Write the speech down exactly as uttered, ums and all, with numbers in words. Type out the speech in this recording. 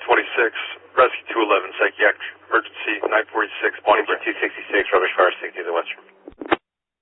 twenty-six, Rescue two eleven, psychiatric emergency, nine forty-six, Bonnie two sixty-six, rubbish fire, sixty to the western.